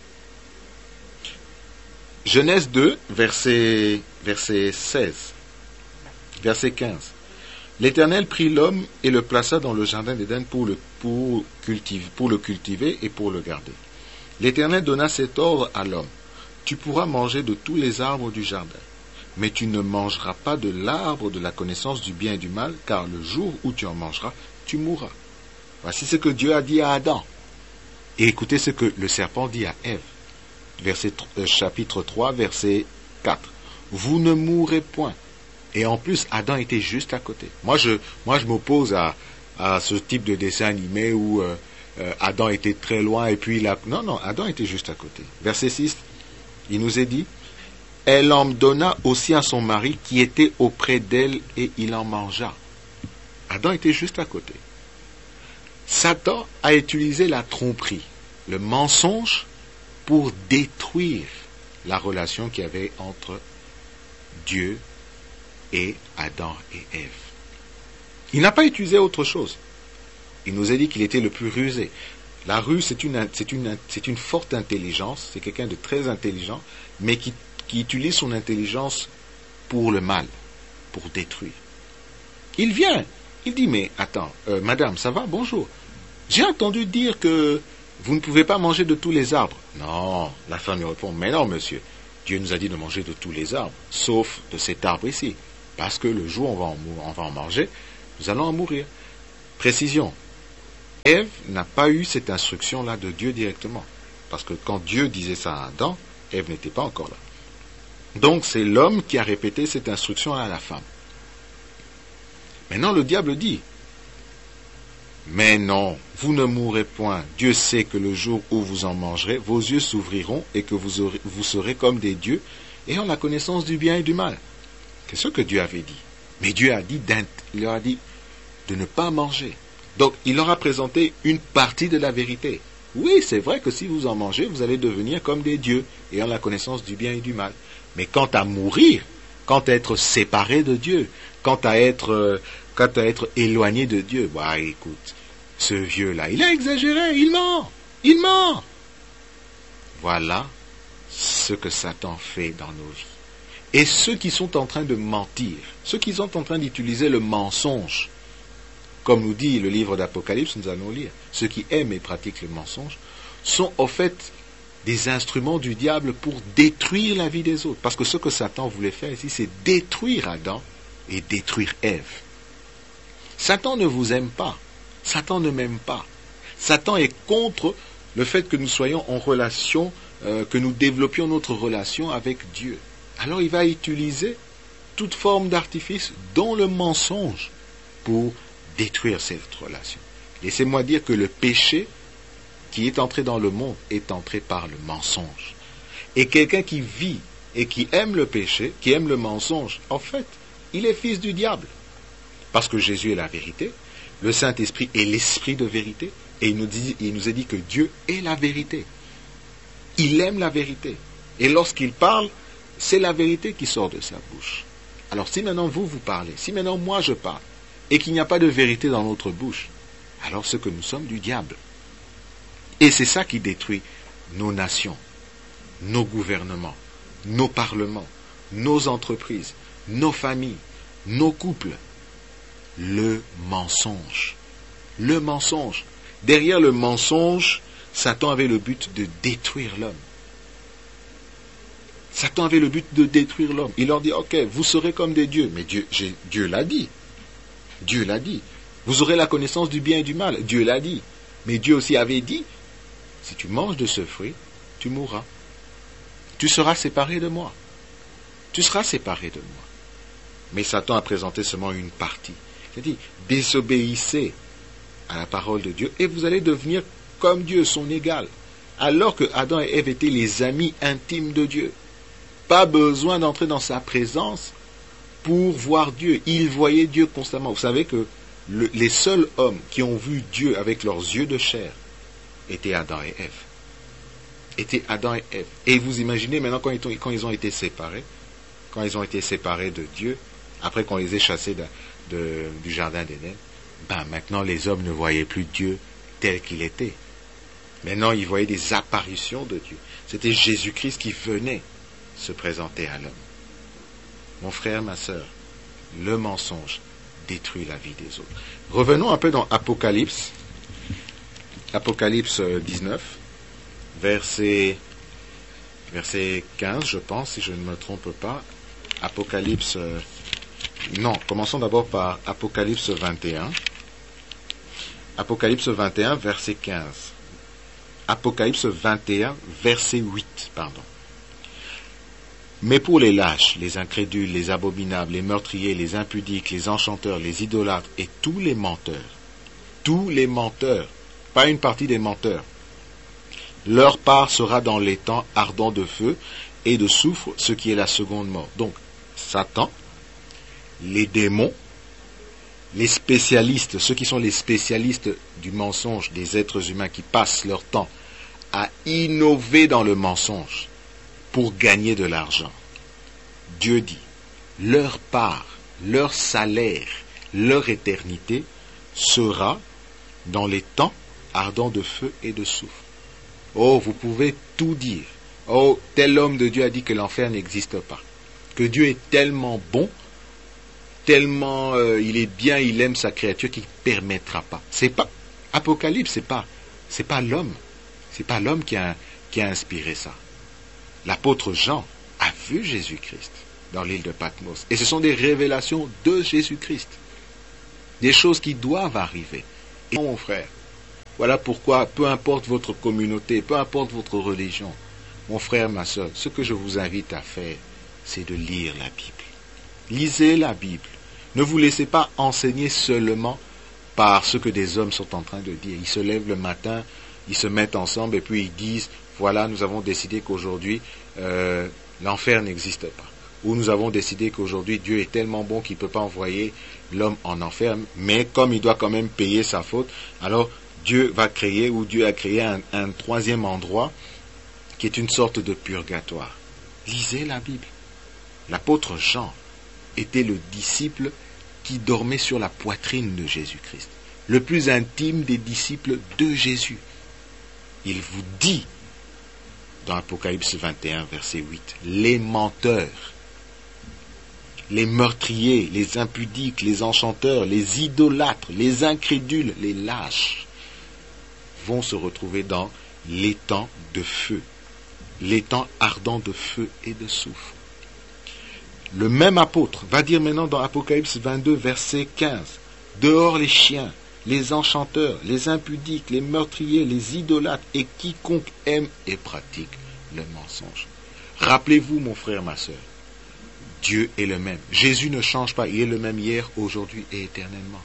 Genèse deux, verset, verset seize, verset quinze. L'Éternel prit l'homme et le plaça dans le jardin d'Éden pour le, pour, cultiver, pour le cultiver et pour le garder. L'Éternel donna cet ordre à l'homme. Tu pourras manger de tous les arbres du jardin, mais tu ne mangeras pas de l'arbre de la connaissance du bien et du mal, car le jour où tu en mangeras, tu mourras. Voici ce que Dieu a dit à Adam. Et écoutez ce que le serpent dit à Ève. Verset, euh, chapitre trois, verset quatre. Vous ne mourrez point. Et en plus, Adam était juste à côté. Moi, je, moi, je m'oppose à, à ce type de dessin animé où euh, euh, Adam était très loin et puis il a... Non, non, Adam était juste à côté. Verset six, il nous est dit, elle en donna aussi à son mari qui était auprès d'elle et il en mangea. Adam était juste à côté. Satan a utilisé la tromperie, le mensonge, pour détruire la relation qu'il y avait entre Dieu et Adam et Ève. Il n'a pas utilisé autre chose. Il nous a dit qu'il était le plus rusé. La ruse, c'est une, c'est une, c'est une forte intelligence, c'est quelqu'un de très intelligent, mais qui, qui utilise son intelligence pour le mal, pour détruire. Il vient, il dit, mais attends, euh, madame, ça va, bonjour. J'ai entendu dire que vous ne pouvez pas manger de tous les arbres. Non, la femme lui répond, mais non, monsieur, Dieu nous a dit de manger de tous les arbres, sauf de cet arbre ici. Parce que le jour où on va en, on va en manger, nous allons en mourir. Précision. Ève n'a pas eu cette instruction-là de Dieu directement. Parce que quand Dieu disait ça à Adam, Ève n'était pas encore là. Donc c'est l'homme qui a répété cette instruction à la femme. Maintenant le diable dit, mais non, vous ne mourrez point. Dieu sait que le jour où vous en mangerez, vos yeux s'ouvriront et que vous, aurez, vous serez comme des dieux, ayant la connaissance du bien et du mal. C'est ce que Dieu avait dit. Mais Dieu a dit, il leur a dit de ne pas manger. Donc, il leur a présenté une partie de la vérité. Oui, c'est vrai que si vous en mangez, vous allez devenir comme des dieux, ayant la connaissance du bien et du mal. Mais quant à mourir, quant à être séparé de Dieu, quant à être, euh, quant à être éloigné de Dieu, bah écoute, ce vieux-là, il a exagéré, il ment, il ment. Voilà ce que Satan fait dans nos vies. Et ceux qui sont en train de mentir, ceux qui sont en train d'utiliser le mensonge, comme nous dit le livre d'Apocalypse, nous allons lire, ceux qui aiment et pratiquent le mensonge, sont au fait des instruments du diable pour détruire la vie des autres. Parce que ce que Satan voulait faire ici, c'est détruire Adam et détruire Ève. Satan ne vous aime pas. Satan ne m'aime pas. Satan est contre le fait que nous soyons en relation, euh, que nous développions notre relation avec Dieu. Alors il va utiliser toute forme d'artifice, dont le mensonge, pour détruire cette relation. Laissez-moi dire que le péché qui est entré dans le monde est entré par le mensonge. Et quelqu'un qui vit et qui aime le péché, qui aime le mensonge, en fait, il est fils du diable. Parce que Jésus est la vérité, le Saint-Esprit est l'esprit de vérité, et il nous dit, il nous a dit que Dieu est la vérité. Il aime la vérité. Et lorsqu'il parle, c'est la vérité qui sort de sa bouche. Alors si maintenant vous, vous parlez, si maintenant moi je parle, et qu'il n'y a pas de vérité dans notre bouche, alors c'est que nous sommes du diable. Et c'est ça qui détruit nos nations, nos gouvernements, nos parlements, nos entreprises, nos familles, nos couples. Le mensonge. Le mensonge. Derrière le mensonge, Satan avait le but de détruire l'homme. Satan avait le but de détruire l'homme. Il leur dit, ok, vous serez comme des dieux. Mais Dieu, j'ai, Dieu l'a dit. Dieu l'a dit. Vous aurez la connaissance du bien et du mal. Dieu l'a dit. Mais Dieu aussi avait dit, si tu manges de ce fruit, tu mourras. Tu seras séparé de moi. Tu seras séparé de moi. Mais Satan a présenté seulement une partie. Il a dit, désobéissez à la parole de Dieu et vous allez devenir comme Dieu, son égal. Alors que Adam et Ève étaient les amis intimes de Dieu. Pas besoin d'entrer dans sa présence pour voir Dieu. Ils voyaient Dieu constamment. Vous savez que le, les seuls hommes qui ont vu Dieu avec leurs yeux de chair étaient Adam et Ève. Étaient Adam et Ève. Et vous imaginez maintenant quand ils, ont, quand ils ont été séparés, quand ils ont été séparés de Dieu, après qu'on les ait chassés de, de, du jardin d'Éden, ben maintenant les hommes ne voyaient plus Dieu tel qu'il était. Maintenant ils voyaient des apparitions de Dieu. C'était Jésus-Christ qui venait se présenter à l'homme. Mon frère, ma sœur, le mensonge détruit la vie des autres. Revenons un peu dans Apocalypse, Apocalypse dix-neuf, verset, verset quinze, je pense, si je ne me trompe pas. Apocalypse, euh, non, commençons d'abord par Apocalypse vingt et un. Apocalypse vingt et un, verset quinze. Apocalypse vingt et un, verset huit, pardon. Mais pour les lâches, les incrédules, les abominables, les meurtriers, les impudiques, les enchanteurs, les idolâtres et tous les menteurs, tous les menteurs, pas une partie des menteurs, leur part sera dans les temps ardents de feu et de soufre, ce qui est la seconde mort. Donc, Satan, les démons, les spécialistes, ceux qui sont les spécialistes du mensonge, des êtres humains qui passent leur temps à innover dans le mensonge pour gagner de l'argent. Dieu dit, leur part, leur salaire, leur éternité sera dans les temps ardents de feu et de soufre. Oh, vous pouvez tout dire. Oh, tel homme de Dieu a dit que l'enfer n'existe pas. Que Dieu est tellement bon, tellement euh, il est bien, il aime sa créature qu'il ne permettra pas. C'est pas Apocalypse, c'est pas, c'est pas l'homme, c'est pas l'homme qui a, qui a inspiré ça. L'apôtre Jean a vu Jésus-Christ dans l'île de Patmos, et ce sont des révélations de Jésus-Christ, des choses qui doivent arriver. Et mon frère, Voilà pourquoi, peu importe votre communauté, peu importe votre religion, mon frère, ma soeur, ce que je vous invite à faire, c'est de lire la Bible. Lisez la Bible. Ne vous laissez pas enseigner seulement par ce que des hommes sont en train de dire. Ils se lèvent le matin, ils se mettent ensemble et puis ils disent, voilà, nous avons décidé qu'aujourd'hui, euh, l'enfer n'existe pas. Ou nous avons décidé qu'aujourd'hui, Dieu est tellement bon qu'il ne peut pas envoyer l'homme en enfer, mais comme il doit quand même payer sa faute, alors Dieu va créer, ou Dieu a créé un, un troisième endroit qui est une sorte de purgatoire. Lisez la Bible. L'apôtre Jean était le disciple qui dormait sur la poitrine de Jésus-Christ, le plus intime des disciples de Jésus. Il vous dit, dans Apocalypse vingt et un, verset huit, les menteurs, les meurtriers, les impudiques, les enchanteurs, les idolâtres, les incrédules, les lâches, vont se retrouver dans l'étang de feu, l'étang ardent de feu et de soufre. Le même apôtre va dire maintenant dans Apocalypse vingt-deux, verset quinze, « Dehors les chiens, les enchanteurs, les impudiques, les meurtriers, les idolâtres et quiconque aime et pratique le mensonge. » Rappelez-vous, mon frère, ma soeur, Dieu est le même. Jésus ne change pas, il est le même hier, aujourd'hui et éternellement.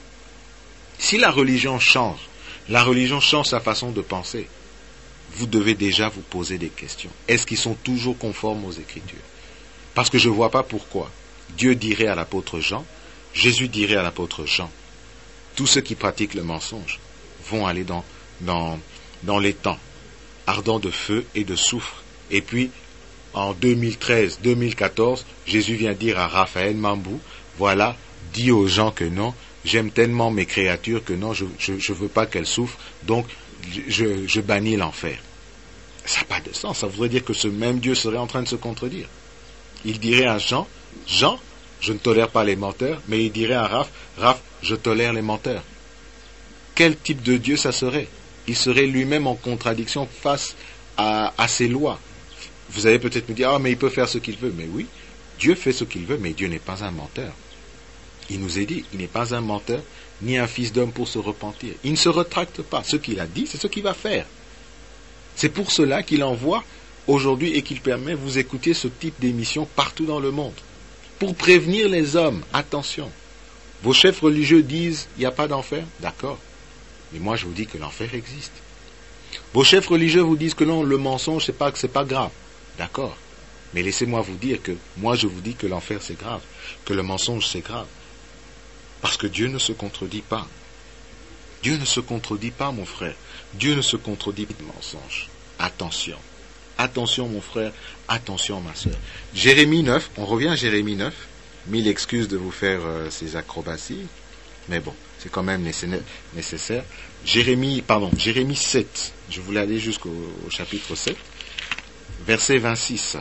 Si la religion change, la religion change sa façon de penser, vous devez déjà vous poser des questions. Est-ce qu'ils sont toujours conformes aux Écritures? Parce que je ne vois pas pourquoi Dieu dirait à l'apôtre Jean, Jésus dirait à l'apôtre Jean, tous ceux qui pratiquent le mensonge vont aller dans, dans, dans les temps ardents de feu et de soufre. Et puis, en deux mille treize deux mille quatorze, Jésus vient dire à Raphaël Mambou, voilà, dis aux gens que non, j'aime tellement mes créatures que non, je ne veux pas qu'elles souffrent, donc je, je bannis l'enfer. Ça n'a pas de sens, ça voudrait dire que ce même Dieu serait en train de se contredire. Il dirait à Jean, Jean, je ne tolère pas les menteurs, mais il dirait à Raph, Raph, je tolère les menteurs. Quel type de Dieu ça serait? Il serait lui-même en contradiction face à, à ses lois. Vous allez peut-être me dire, ah, mais il peut faire ce qu'il veut. Mais oui, Dieu fait ce qu'il veut, mais Dieu n'est pas un menteur. Il nous est dit, il n'est pas un menteur, ni un fils d'homme pour se repentir. Il ne se retracte pas. Ce qu'il a dit, c'est ce qu'il va faire. C'est pour cela qu'il envoie aujourd'hui et qu'il permet vous écouter ce type d'émission partout dans le monde. Pour prévenir les hommes, attention, vos chefs religieux disent, il n'y a pas d'enfer, d'accord. Mais moi je vous dis que l'enfer existe. Vos chefs religieux vous disent que non, le mensonge, c'est pas, que c'est pas grave, d'accord. Mais laissez-moi vous dire que moi je vous dis que l'enfer c'est grave, que le mensonge c'est grave. Parce que Dieu ne se contredit pas. Dieu ne se contredit pas, mon frère. Dieu ne se contredit pas de mensonge. Attention. Attention, mon frère. Attention, ma soeur. Jérémie neuf, on revient à Jérémie neuf. Mille excuses de vous faire euh, ces acrobaties. Mais bon, c'est quand même nécessaire. Jérémie, pardon, Jérémie sept. Je voulais aller jusqu'au au chapitre sept. Verset vingt-six.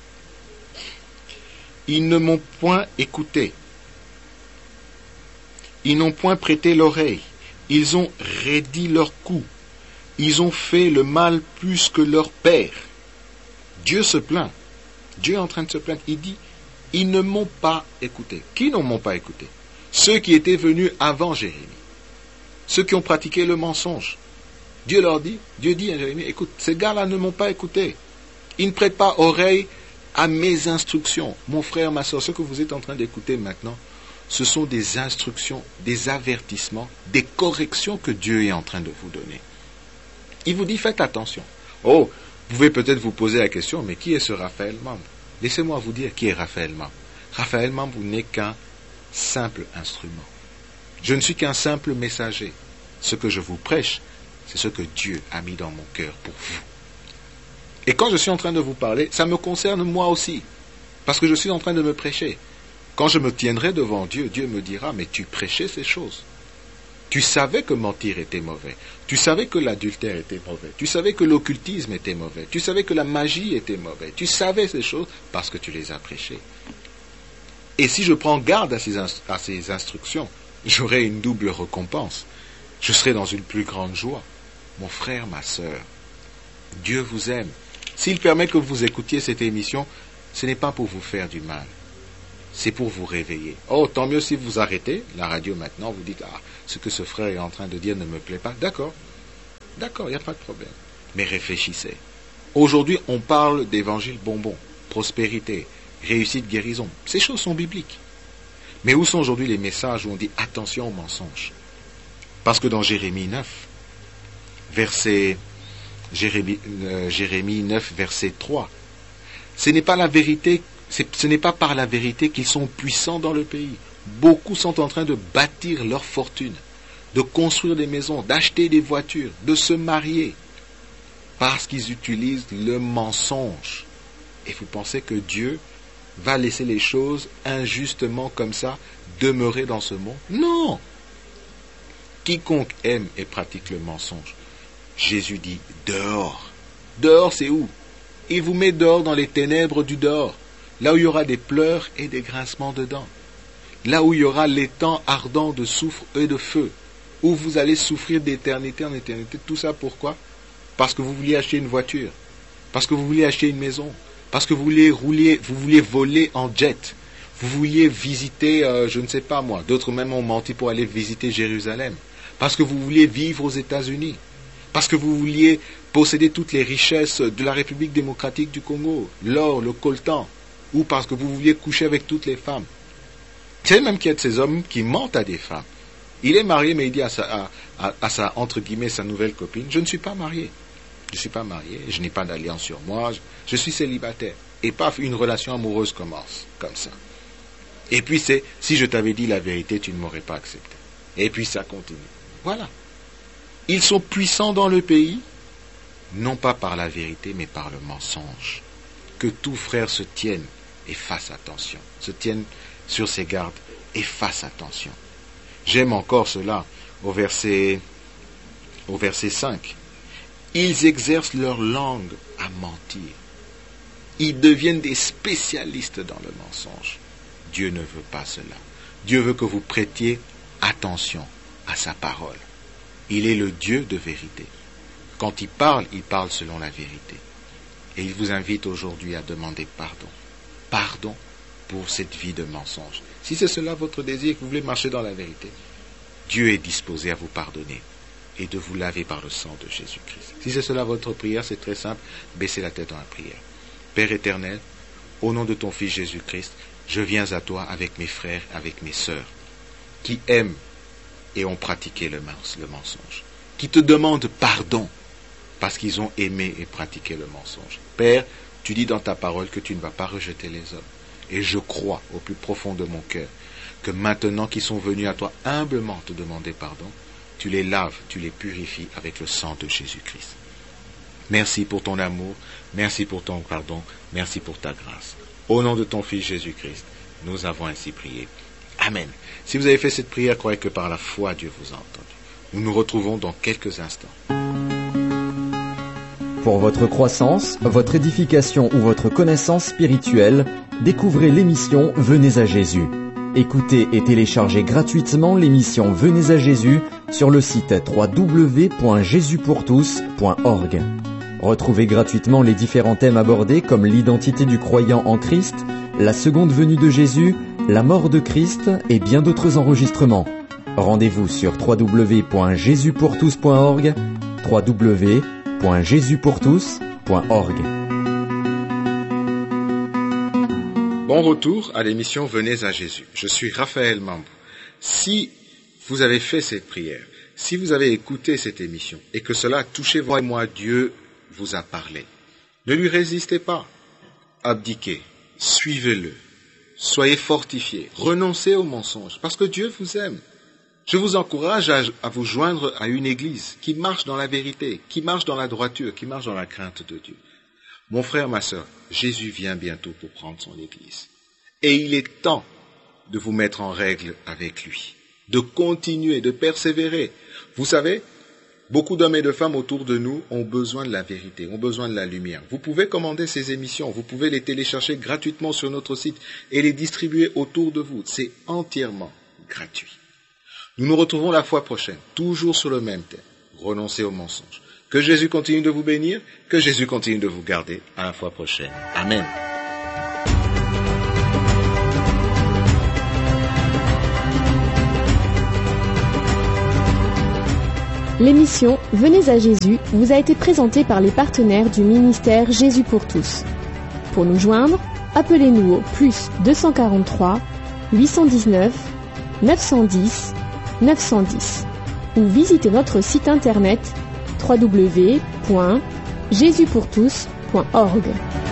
Ils ne m'ont point écouté. Ils n'ont point prêté l'oreille. Ils ont raidi leur cou. Ils ont fait le mal plus que leur père. Dieu se plaint. Dieu est en train de se plaindre. Il dit, ils ne m'ont pas écouté. Qui ne m'ont pas écouté? Ceux qui étaient venus avant Jérémie. Ceux qui ont pratiqué le mensonge. Dieu leur dit, Dieu dit à Jérémie, écoute, ces gars-là ne m'ont pas écouté. Ils ne prêtent pas oreille à mes instructions. Mon frère, ma soeur, ce que vous êtes en train d'écouter maintenant, ce sont des instructions, des avertissements, des corrections que Dieu est en train de vous donner. Il vous dit, faites attention. Oh, vous pouvez peut-être vous poser la question, mais qui est ce Raphaël Mambou? Laissez-moi vous dire qui est Raphaël Mambou. Raphaël Mambou n'est qu'un simple instrument. Je ne suis qu'un simple messager. Ce que je vous prêche, c'est ce que Dieu a mis dans mon cœur pour vous. Et quand je suis en train de vous parler, ça me concerne moi aussi, parce que je suis en train de me prêcher. Quand je me tiendrai devant Dieu, Dieu me dira, mais tu prêchais ces choses. Tu savais que mentir était mauvais. Tu savais que l'adultère était mauvais. Tu savais que l'occultisme était mauvais. Tu savais que la magie était mauvaise. Tu savais ces choses parce que tu les as prêchées. Et si je prends garde à ces, inst- à ces instructions, j'aurai une double récompense. Je serai dans une plus grande joie. Mon frère, ma sœur, Dieu vous aime. S'il permet que vous écoutiez cette émission, ce n'est pas pour vous faire du mal. C'est pour vous réveiller. Oh, tant mieux si vous arrêtez la radio maintenant, vous dites, ah, ce que ce frère est en train de dire ne me plaît pas. D'accord. D'accord, il n'y a pas de problème. Mais réfléchissez. Aujourd'hui, on parle d'évangile bonbon, prospérité, réussite, guérison. Ces choses sont bibliques. Mais où sont aujourd'hui les messages où on dit attention aux mensonges? Parce que dans Jérémie neuf, verset, Jérémie, euh, Jérémie neuf, verset trois, ce n'est pas la vérité, ce n'est pas par la vérité qu'ils sont puissants dans le pays. Beaucoup sont en train de bâtir leur fortune, de construire des maisons, d'acheter des voitures, de se marier, parce qu'ils utilisent le mensonge. Et vous pensez que Dieu va laisser les choses injustement comme ça demeurer dans ce monde? Non! Quiconque aime et pratique le mensonge, Jésus dit dehors. Dehors, c'est où? Il vous met dehors dans les ténèbres du dehors, là où il y aura des pleurs et des grincements de dents, là où il y aura les temps ardents de soufre et de feu, où vous allez souffrir d'éternité en éternité. Tout ça pourquoi? Parce que vous vouliez acheter une voiture, parce que vous vouliez acheter une maison, parce que vous vouliez rouler, vous vouliez voler en jet, vous vouliez visiter, euh, je ne sais pas moi, d'autres même ont menti pour aller visiter Jérusalem, parce que vous vouliez vivre aux États-Unis, parce que vous vouliez posséder toutes les richesses de la République démocratique du Congo, l'or, le coltan, ou parce que vous vouliez coucher avec toutes les femmes. C'est même qu'il y a de ces hommes qui mentent à des femmes. Il est marié, mais il dit à sa, à, à, à sa, entre guillemets, sa nouvelle copine, je ne suis pas marié. Je ne suis pas marié, je n'ai pas d'alliance sur moi, je, je suis célibataire. Et paf, une relation amoureuse commence, comme ça. Et puis c'est, si je t'avais dit la vérité, tu ne m'aurais pas accepté. Et puis ça continue. Voilà. Ils sont puissants dans le pays, non pas par la vérité, mais par le mensonge. Que tout frère se tienne et fasse attention. Se tienne sur ses gardes et fasse attention. J'aime encore cela au verset, au verset cinq. Ils exercent leur langue à mentir. Ils deviennent des spécialistes dans le mensonge. Dieu ne veut pas cela. Dieu veut que vous prêtiez attention à sa parole. Il est le Dieu de vérité. Quand il parle, il parle selon la vérité. Et il vous invite aujourd'hui à demander pardon. Pardon pour cette vie de mensonge. Si c'est cela votre désir, que vous voulez marcher dans la vérité, Dieu est disposé à vous pardonner et de vous laver par le sang de Jésus-Christ. Si c'est cela votre prière, c'est très simple, baissez la tête dans la prière. Père éternel, au nom de ton Fils Jésus-Christ, je viens à toi avec mes frères, avec mes sœurs, qui aiment et ont pratiqué le mensonge, qui te demandent pardon parce qu'ils ont aimé et pratiqué le mensonge. Père, tu dis dans ta parole que tu ne vas pas rejeter les hommes. Et je crois au plus profond de mon cœur que maintenant qu'ils sont venus à toi humblement te demander pardon, tu les laves, tu les purifies avec le sang de Jésus-Christ. Merci pour ton amour, merci pour ton pardon, merci pour ta grâce. Au nom de ton Fils Jésus-Christ, nous avons ainsi prié. Amen. Si vous avez fait cette prière, croyez que par la foi, Dieu vous a entendu. Nous nous retrouvons dans quelques instants.
Pour votre croissance, votre édification ou votre connaissance spirituelle, découvrez l'émission Venez à Jésus. Écoutez et téléchargez gratuitement l'émission Venez à Jésus sur le site w w w point jésus pour tous point org. Retrouvez gratuitement les différents thèmes abordés comme l'identité du croyant en Christ, la seconde venue de Jésus, la mort de Christ et bien d'autres enregistrements. Rendez-vous sur w w w point jésus pour tous point org, w w w point jésus pour tous point org.
Bon retour à l'émission Venez à Jésus. Je suis Raphaël Mambou. Si vous avez fait cette prière, si vous avez écouté cette émission et que cela a touché vous et moi, Dieu vous a parlé, ne lui résistez pas. Abdiquez, suivez-le, soyez fortifiés, renoncez aux mensonges parce que Dieu vous aime. Je vous encourage à, à vous joindre à une église qui marche dans la vérité, qui marche dans la droiture, qui marche dans la crainte de Dieu. Mon frère, ma sœur, Jésus vient bientôt pour prendre son église. Et il est temps de vous mettre en règle avec lui, de continuer, de persévérer. Vous savez, beaucoup d'hommes et de femmes autour de nous ont besoin de la vérité, ont besoin de la lumière. Vous pouvez commander ces émissions, vous pouvez les télécharger gratuitement sur notre site et les distribuer autour de vous. C'est entièrement gratuit. Nous nous retrouvons la fois prochaine, toujours sur le même thème, renoncer aux mensonges. Que Jésus continue de vous bénir, que Jésus continue de vous garder. À la fois prochaine. Amen.
L'émission Venez à Jésus vous a été présentée par les partenaires du ministère Jésus pour tous. Pour nous joindre, appelez-nous au plus deux cent quarante-trois huit cent dix-neuf neuf cent dix neuf cent dix ou visitez notre site internet w w w point jésus pour tous point org.